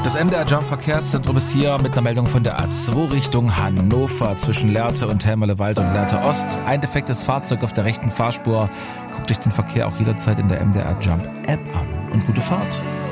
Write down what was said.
Das MDR Jump Verkehrszentrum ist hier mit einer Meldung von der A2 Richtung Hannover zwischen Lehrte und Helmerlewald und Lehrte Ost. Ein defektes Fahrzeug auf der rechten Fahrspur. Guckt euch den Verkehr auch jederzeit in der MDR Jump App an und gute Fahrt.